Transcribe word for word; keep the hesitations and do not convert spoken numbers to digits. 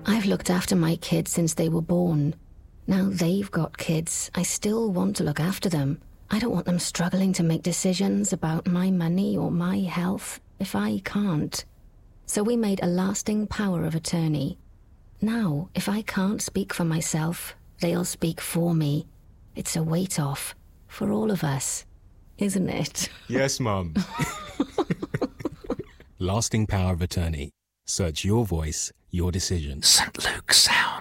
I've looked after my kids since they were born. Now they've got kids. I still want to look after them. I don't want them struggling to make decisions about my money or my health if I can't. So we made a lasting power of attorney. Now, if I can't speak for myself, they'll speak for me. It's a weight off for all of us, isn't it? Yes, Mum. Lasting power of attorney. Search your voice, your decision. Saint Luke's Sound.